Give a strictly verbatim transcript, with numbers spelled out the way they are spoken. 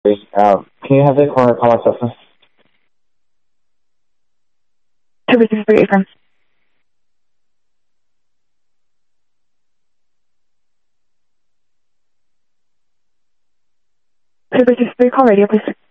Uh, can you have the corner call myself? two six three Akron. two six three, call radio, please.